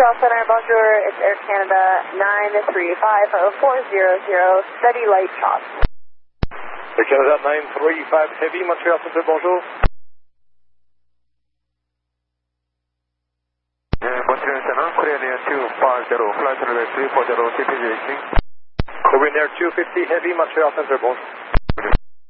Montreal Center, bonjour, it's Air Canada 9350400, steady light chop. Air Canada 935 Heavy, Montreal Center, bonjour. Montreal Center, Korean Air 250, flight level 340, CPG. Korean Air 250 Heavy, Montreal Center, bonjour.